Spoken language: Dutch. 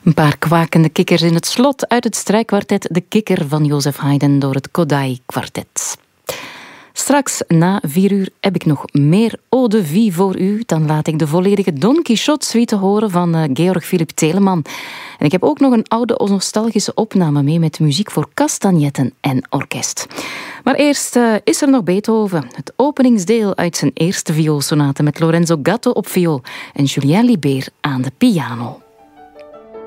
Een paar kwakende kikkers in het slot uit het strijkkwartet De Kikker van Joseph Haydn door het Kodály Kwartet. Straks na 4 heb ik nog meer eau de vie voor u. Dan laat ik de volledige Don Quixote-suite horen van Georg Philipp Telemann. En ik heb ook nog een oude nostalgische opname mee met muziek voor castagnetten en orkest. Maar eerst is er nog Beethoven. Het openingsdeel uit zijn eerste vioolsonate met Lorenzo Gatto op viool en Julien Libert aan de piano.